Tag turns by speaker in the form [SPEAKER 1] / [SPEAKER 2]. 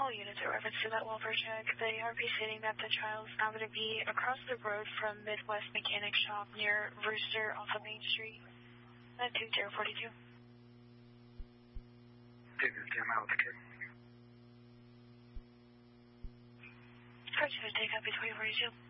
[SPEAKER 1] all units in reference to that welfare check. They are stating that the child's now going to be across the road from Midwest Mechanic Shop near Rooster off of Main Street. 2042.
[SPEAKER 2] Take this Jim out with the kid.
[SPEAKER 1] Correct, take up 2042.